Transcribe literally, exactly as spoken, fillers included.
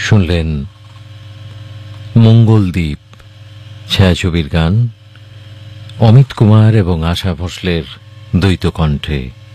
শুনলেন মঙ্গলদ্বীপ ছায়াছবির গান অমিত কুমার এবং আশা ভোসলের দ্বৈত কণ্ঠে।